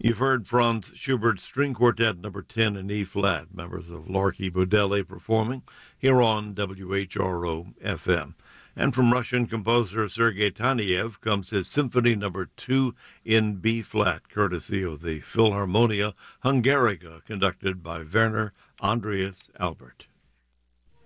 You've heard Franz Schubert's String Quartet Number 10 in E-flat, members of Larky Budeli performing here on WHRO-FM. And from Russian composer Sergei Taneyev comes his Symphony Number 2 in B-flat, courtesy of the Philharmonia Hungarica, conducted by Werner Andreas Albert.